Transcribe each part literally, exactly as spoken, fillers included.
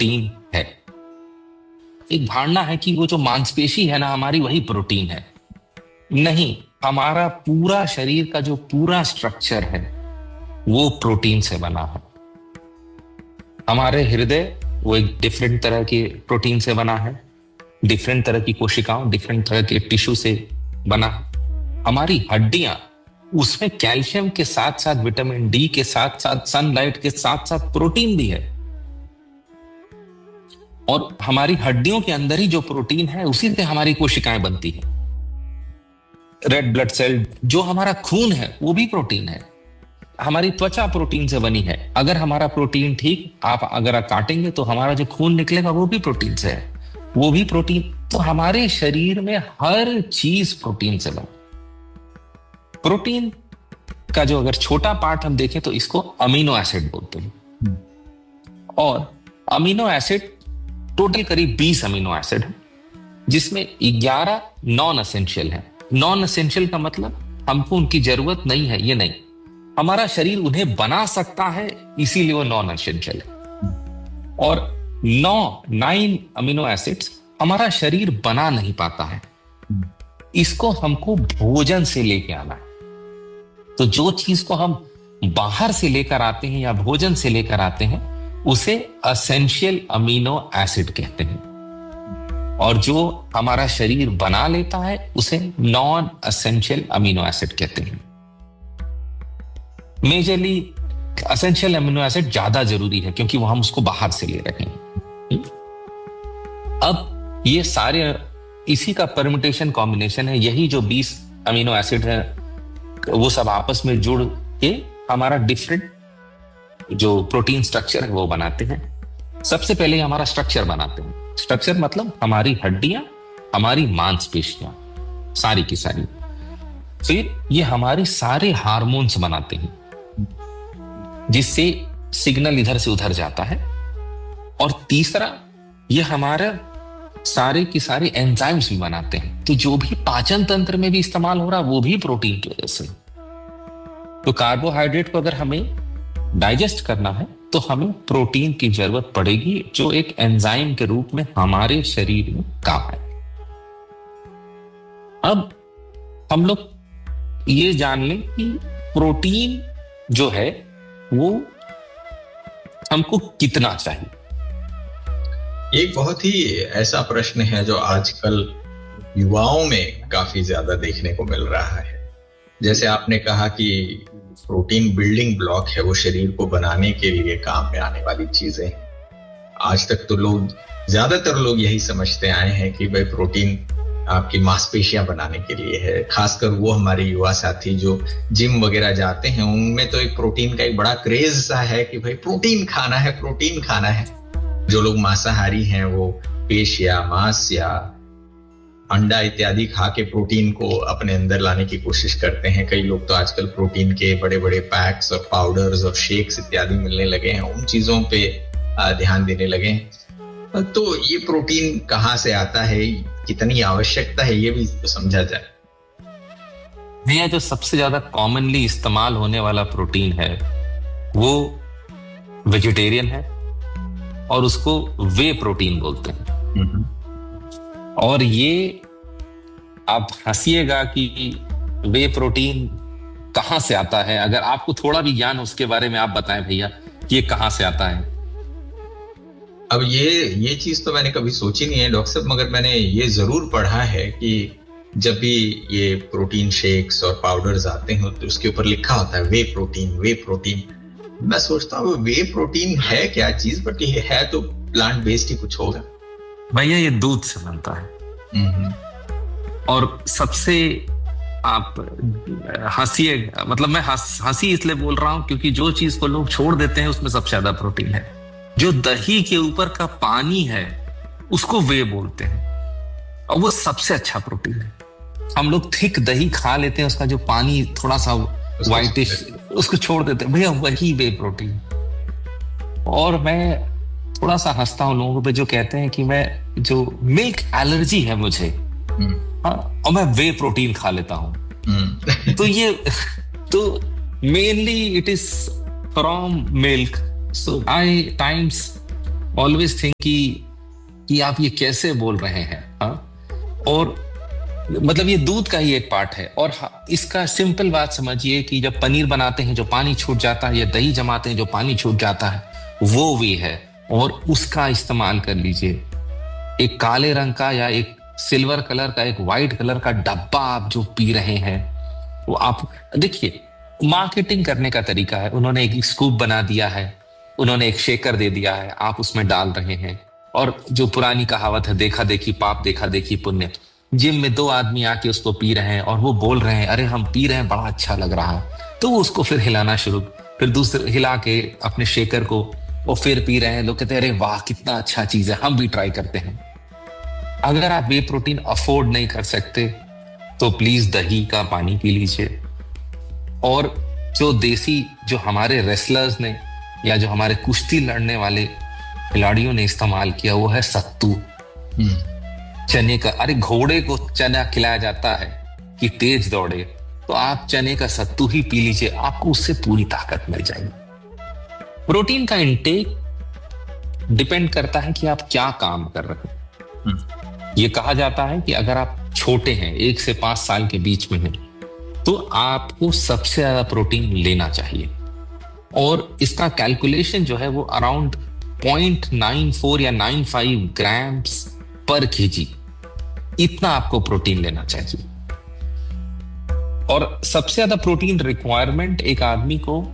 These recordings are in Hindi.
प्रोटीन है। एक धारणा है कि वो जो मांसपेशी है ना हमारी, वही प्रोटीन है। नहीं, हमारा पूरा शरीर का जो पूरा स्ट्रक्चर है वो प्रोटीन से बना है। हमारे हृदय वो एक डिफरेंट तरह के प्रोटीन से बना है, डिफरेंट तरह की कोशिकाओं, डिफरेंट तरह के टिश्यू से बना है। हमारी हड्डियां, उसमें कैल्शियम के साथ साथ विटामिन डी के साथ साथ सनलाइट के साथ साथ प्रोटीन भी है। और हमारी हड्डियों के अंदर ही जो प्रोटीन है उसी से हमारी कोशिकाएं बनती है। रेड ब्लड सेल, जो हमारा खून है वो भी प्रोटीन है। हमारी त्वचा प्रोटीन से बनी है। अगर हमारा प्रोटीन ठीक, आप अगर आप काटेंगे तो हमारा जो खून निकलेगा वो भी प्रोटीन से है, वो भी प्रोटीन। तो हमारे शरीर में हर चीज प्रोटीन से बनी। प्रोटीन का जो अगर छोटा पार्ट हम देखें तो इसको अमीनो एसिड बोलते हैं। और अमीनो एसिड टोटल करीब बीस अमीनो एसिड है, जिसमें ग्यारह नॉन एसेंशियल है। नॉन एसेंशियल का मतलब हमको उनकी जरूरत नहीं है, ये नहीं, हमारा शरीर उन्हें बना सकता है, इसीलिए वो नॉन एसेंशियल है। और नौ नाइन अमीनो एसिड्स हमारा शरीर बना नहीं पाता है, इसको हमको भोजन से लेके आना है। तो जो चीज को हम बाहर से लेकर आते हैं या भोजन से लेकर आते हैं उसे एसेंशियल अमीनो एसिड कहते हैं, और जो हमारा शरीर बना लेता है उसे नॉन एसेंशियल अमीनो एसिड कहते हैं। मेजरली एसेंशियल अमीनो एसिड ज्यादा जरूरी है क्योंकि वो हम उसको बाहर से ले रहे हैं। अब ये सारे इसी का परम्यूटेशन कॉम्बिनेशन है। यही जो बीस अमीनो एसिड है वो सब आपस में जुड़ के हमारा डिफरेंट जो प्रोटीन स्ट्रक्चर है वो बनाते हैं। सबसे पहले हमारा स्ट्रक्चर बनाते हैं। स्ट्रक्चर मतलब हमारी हड्डियां, हमारी मांसपेशियां, सारी की सारी। फिर ये हमारे सारे हार्मोन्स बनाते हैं, जिससे सिग्नल इधर से उधर जाता है। और तीसरा, ये हमारा सारे की सारे एंजाइम्स भी बनाते हैं। तो जो भी पाचन तंत्र में भी इस्तेमाल हो रहा वो भी प्रोटीन की वजह से। तो कार्बोहाइड्रेट को अगर हमें डाइजेस्ट करना है तो हमें प्रोटीन की जरूरत पड़ेगी, जो एक एंजाइम के रूप में हमारे शरीर में काम है। अब हम लोग ये जान लें कि प्रोटीन जो है वो हमको कितना चाहिए। एक बहुत ही ऐसा प्रश्न है जो आजकल युवाओं में काफी ज्यादा देखने को मिल रहा है। जैसे आपने कहा कि प्रोटीन बिल्डिंग ब्लॉक है, वो शरीर को बनाने के लिए काम में आने वाली चीजें। आज तक तो लोग, ज्यादातर लोग यही समझते आए हैं कि भाई प्रोटीन आपकी मांसपेशियां बनाने के लिए है। खासकर वो हमारे युवा साथी जो जिम वगैरह जाते हैं, उनमें तो एक प्रोटीन का एक बड़ा क्रेज सा है कि भाई प्रोटीन खाना है, प्रोटीन खाना है। जो लोग मांसाहारी हैं वो पेश या मांस या अंडा इत्यादि खा के प्रोटीन को अपने अंदर लाने की कोशिश करते हैं। कई लोग तो आजकल प्रोटीन के बड़े बड़े पैक्स और पाउडर्स और शेक्स इत्यादि मिलने लगे हैं, उन चीजों पे ध्यान देने लगे हैं। तो ये प्रोटीन कहाँ से आता है, कितनी आवश्यकता है, ये भी तो समझा जाए। भैया, जो सबसे ज्यादा कॉमनली इस्तेमाल होने वाला प्रोटीन है वो वेजिटेरियन है और उसको वे प्रोटीन बोलते हैं। और ये आप हंसिएगा कि वे प्रोटीन कहां से आता है। अगर आपको थोड़ा भी ज्ञान उसके बारे में आप बताएं भैया, ये कहां से आता है। अब ये ये चीज तो मैंने कभी सोची नहीं है डॉक्टर साहब, मगर मैंने ये जरूर पढ़ा है कि जब भी ये प्रोटीन शेक्स और पाउडर्स आते हैं तो उसके ऊपर लिखा होता है वे प्रोटीन, वे प्रोटीन। मैं सोचता हूँ वे प्रोटीन है क्या चीज, बट ये है तो प्लांट बेस्ड ही कुछ होगा। भैया, ये दूध से बनता है। और सबसे आप हंसिए, मतलब मैं हंसी इसलिए बोल रहा हूं क्योंकि जो चीज को लोग छोड़ देते हैं उसमें सबसे ज्यादा प्रोटीन है। जो दही के ऊपर का पानी है उसको वे बोलते हैं, और वो सबसे अच्छा प्रोटीन है। हम लोग थिक दही खा लेते हैं, उसका जो पानी थोड़ा सा व्हाइटिश, उसको छोड़ देते हैं, भैया वही वे प्रोटीन। और मैं थोड़ा सा हंसता हूं लोगों पे जो कहते हैं कि मैं, जो मिल्क एलर्जी है मुझे, हाँ, और मैं वे प्रोटीन खा लेता हूं। तो ये तो mainly it is from milk, so I times always think कि कि आप ये कैसे बोल रहे हैं। हाँ, और मतलब ये दूध का ही एक पार्ट है। और इसका सिंपल बात समझिए कि जब पनीर बनाते हैं जो पानी छूट जाता है, या दही जमाते हैं जो पानी छूट जाता है, वो भी है। और उसका इस्तेमाल कर लीजिए। एक काले रंग का या एक सिल्वर कलर का, एक व्हाइट कलर का डब्बा आप जो पी रहे हैं, वो आप देखिए, मार्केटिंग करने का तरीका है। उन्होंने एक स्कूप बना दिया है, उन्होंने एक शेकर दे दिया है, आप उसमें डाल रहे हैं। और जो पुरानी कहावत है, देखा देखी पाप, देखा देखी पुण्य। जिम में दो आदमी आके उसको पी रहे हैं और वो बोल रहे हैं अरे हम पी रहे हैं, बड़ा अच्छा लग रहा है, तो वो उसको फिर हिलाना शुरू, फिर दूसरे हिला के अपने शेकर को वो फिर पी रहे हैं। लोग कहते हैं अरे वाह कितना अच्छा चीज है, हम भी ट्राई करते हैं। अगर आप वे प्रोटीन अफोर्ड नहीं कर सकते तो प्लीज दही का पानी पी लीजिए। और जो देसी, जो हमारे रेसलर्स ने या जो हमारे कुश्ती लड़ने वाले खिलाड़ियों ने इस्तेमाल किया, वो है सत्तू, चने का। अरे घोड़े को चना खिलाया जाता है कि तेज दौड़े, तो आप चने का सत्तू ही पी लीजिए, आपको उससे पूरी ताकत मिल जाएगी। प्रोटीन का इंटेक डिपेंड करता है कि आप क्या काम कर रहे हैं। ये कहा जाता है कि अगर आप छोटे हैं, एक से पांच साल के बीच में हैं, तो आपको सबसे ज्यादा प्रोटीन लेना चाहिए। और इसका कैलकुलेशन जो है वो अराउंड पॉइंट नाइन फोर या नाइन फाइव ग्राम्स पर केजी, इतना आपको प्रोटीन लेना चाहिए। और सबसे ज्यादा प्रोटीन रिक्वायरमेंट एक आदमी को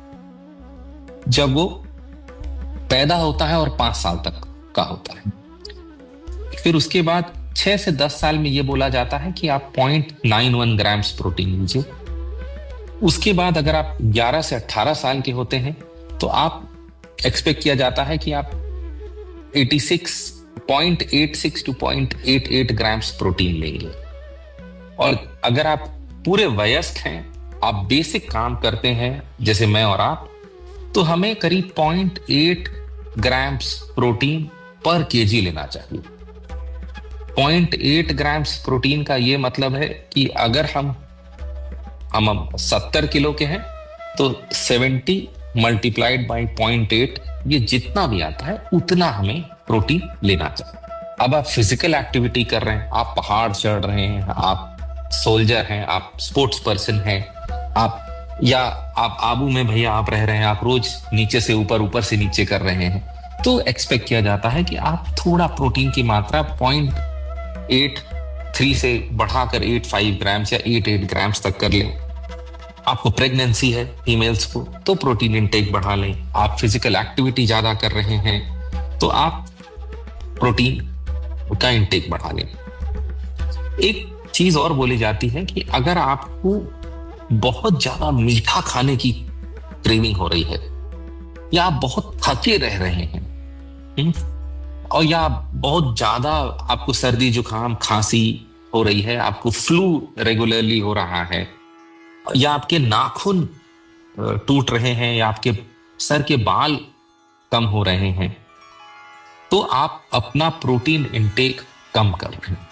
जब वो पैदा होता है और पांच साल तक का होता है। फिर उसके बाद छह से दस साल में ये बोला जाता है कि आप point nine one grams protein लीजिए। उसके बाद अगर आप ग्यारह से अठारह साल के होते हैं तो आप एक्सपेक्ट किया जाता है कि आप छियासी point eight six two point eight eight grams protein लेंगे। और अगर आप पूरे वयस्क हैं, आप बेसिक काम करते हैं जैसे मैं और आप, तो हमें करीब पॉइंट एट ग्राम्स प्रोटीन पर केजी लेना चाहिए। पॉइंट एट ग्राम्स प्रोटीन का ये मतलब है कि अगर हम हम सत्तर किलो के हैं तो seventy multiplied by point eight, ये जितना भी आता है उतना हमें प्रोटीन लेना चाहिए। अब आप फिजिकल एक्टिविटी कर रहे हैं, आप पहाड़ चढ़ रहे हैं, आप सोल्जर हैं, आप स्पोर्ट्स पर्सन हैं, आप या आप आबू में भैया आप रह रहे हैं, आप रोज नीचे से ऊपर, ऊपर से नीचे कर रहे हैं, तो एक्सपेक्ट किया जाता है कि आप थोड़ा प्रोटीन की मात्रा पॉइंट एट थ्री से बढ़ाकर एट फाइव ग्राम्स या एट एट ग्राम्स तक कर लें। आपको प्रेगनेंसी है फीमेल्स को, तो प्रोटीन इंटेक बढ़ा लें। आप फिजिकल एक्टिविटी ज्यादा कर रहे हैं तो आप प्रोटीन का इंटेक बढ़ा लें। एक चीज और बोली जाती है कि अगर आपको बहुत ज्यादा मीठा खाने की क्रेविंग हो रही है, या आप बहुत थके रह रहे हैं, और या बहुत ज्यादा आपको सर्दी जुकाम खांसी हो रही है, आपको फ्लू रेगुलरली हो रहा है, या आपके नाखून टूट रहे हैं, या आपके सर के बाल कम हो रहे हैं, तो आप अपना प्रोटीन इंटेक कम कर रहे हैं।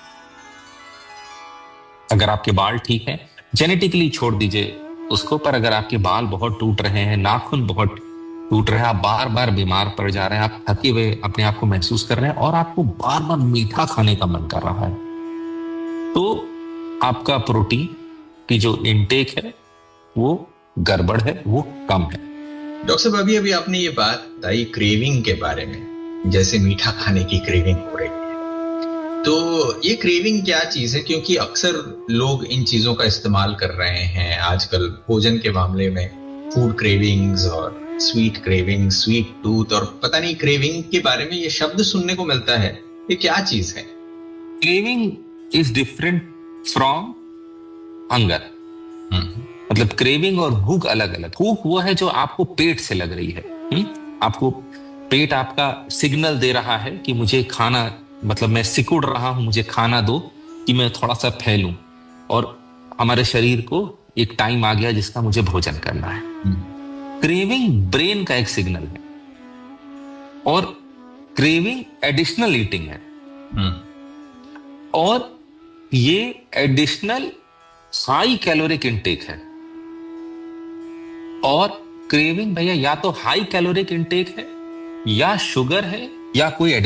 अगर आपके बाल ठीक है, जेनेटिकली छोड़ दीजिए उसको, पर अगर आपके बाल बहुत टूट रहे हैं, नाखून बहुत टूट रहे हैं, आप बार बार बीमार पड़ जा रहे हैं, आप थके हुए अपने आप को महसूस कर रहे हैं और आपको बार बार मीठा खाने का मन कर रहा है, तो आपका प्रोटीन की जो इंटेक है वो गड़बड़ है, वो कम है। डॉक्टर साहब, अभी अभी आपने ये बात बताई क्रेविंग के बारे में, जैसे मीठा खाने की क्रेविंग हो रही है, तो ये क्रेविंग क्या चीज है? क्योंकि अक्सर लोग इन चीजों का इस्तेमाल कर रहे हैं आजकल भोजन के मामले में, फूड क्रेविंग्स और स्वीट क्रेविंग, स्वीट टूथ, और पता नहीं क्रेविंग के बारे में ये शब्द सुनने को मिलता है, ये क्या चीज है? Craving is different from hunger. मतलब क्रेविंग और भूख अलग अलग। भूख वो है जो आपको पेट से लग रही है, हुँ? आपको पेट आपका सिग्नल दे रहा है कि मुझे खाना, मतलब मैं सिकुड़ रहा हूं, मुझे खाना दो कि मैं थोड़ा सा फैलूं, और हमारे शरीर को एक टाइम आ गया जिसका मुझे भोजन करना है। क्रेविंग ब्रेन का एक सिग्नल है, और क्रेविंग एडिशनल ईटिंग है, और ये एडिशनल हाई कैलोरिक इंटेक है। और क्रेविंग भैया या तो हाई कैलोरिक इंटेक है, या शुगर है, या कोई